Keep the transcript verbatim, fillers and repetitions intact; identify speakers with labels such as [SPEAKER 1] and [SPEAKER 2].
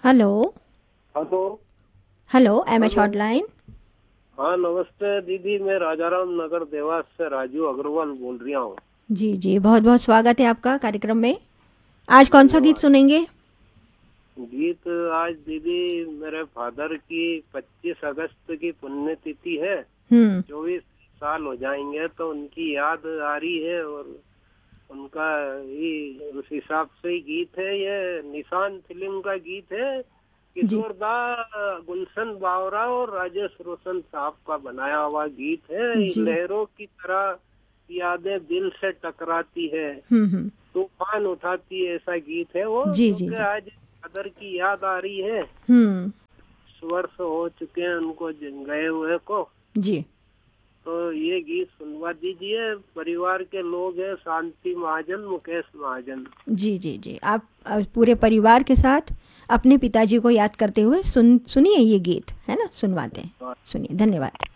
[SPEAKER 1] Hello.
[SPEAKER 2] Hello.
[SPEAKER 1] Hello, M H
[SPEAKER 2] hello.
[SPEAKER 1] Hotline.
[SPEAKER 2] हाँ, नमस्ते दीदी। मैं राजाराम नगर देवास से राजू अग्रवाल बोल रहा हूँ।
[SPEAKER 1] जी जी, बहुत बहुत स्वागत है आपका कार्यक्रम में। आज कौन सा गीत
[SPEAKER 2] धन्यवाद।
[SPEAKER 1] सुनेंगे?
[SPEAKER 2] गीत आज दीदी मेरे फादर की पच्चीस अगस्त की पुण्यतिथि है।
[SPEAKER 1] हम्म।
[SPEAKER 2] चौबीस साल हो जाएंगे तो उनकी याद आ रही है और उनका ही उस हिसाब से ही गीत है। ये निशान फिल्म का गीत है।
[SPEAKER 1] जी
[SPEAKER 2] किशोर दा, गुलशन बावरा और राजेश रोशन साहब का बनाया हुआ गीत है।
[SPEAKER 1] जी।
[SPEAKER 2] लहरों की तरह यादें दिल से टकराती है,
[SPEAKER 1] हम्म हम्म।
[SPEAKER 2] तूफान उठाती है, ऐसा गीत है वो।
[SPEAKER 1] जी जी
[SPEAKER 2] क्योंकि
[SPEAKER 1] जी।
[SPEAKER 2] आज फादर की याद आ रही है।
[SPEAKER 1] हम्म।
[SPEAKER 2] वर्ष हो चुके हैं उनको ज- गए हुए को।
[SPEAKER 1] जी
[SPEAKER 2] तो ये गीत सुनवा दीजिए। परिवार के लोग हैं, शांति महाजन, मुकेश महाजन।
[SPEAKER 1] जी जी जी, आप अ, पूरे परिवार के साथ अपने पिताजी को याद करते हुए सुन सुनिए ये गीत, है ना? सुनवाते हैं। सुनिए, धन्यवाद।